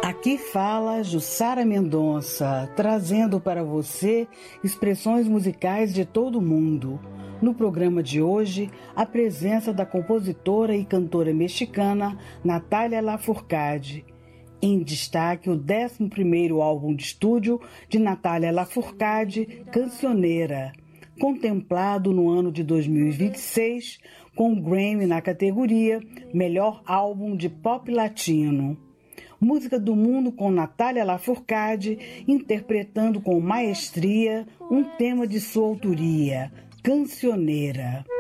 Aqui fala Jussara Mendonça, trazendo para você expressões musicais de todo o mundo. No programa de hoje, a presença da compositora e cantora mexicana Natalia Lafourcade. Em destaque, o 11º álbum de estúdio de Natalia Lafourcade, Cancionera, contemplado no ano de 2026 com o Grammy na categoria Melhor Álbum de Pop Latino. Música do mundo com Natalia Lafourcade interpretando com maestria um tema de sua autoria, Cancionera.